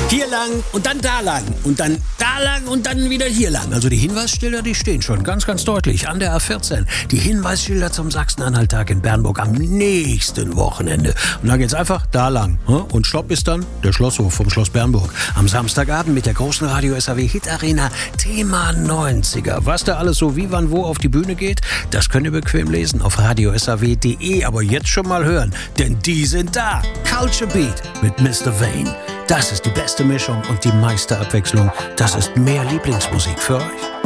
Hier lang und dann da lang und dann da lang und dann wieder hier lang. Also die Hinweisschilder, die stehen schon ganz, ganz deutlich an der A14. Die Hinweisschilder zum Sachsen-Anhalt-Tag in Bernburg am nächsten Wochenende. Und da geht's einfach da lang. Und Stopp ist dann der Schlosshof vom Schloss Bernburg. Am Samstagabend mit der großen Radio SAW Hit Arena Thema 90er. Was da alles so wie, wann, wo auf die Bühne geht, das könnt ihr bequem lesen auf radiosaw.de. Aber jetzt schon mal hören, denn die sind da. Culture Beat mit Mr. Vane. Das ist die beste Mischung und die meiste Abwechslung. Das ist mehr Lieblingsmusik für euch.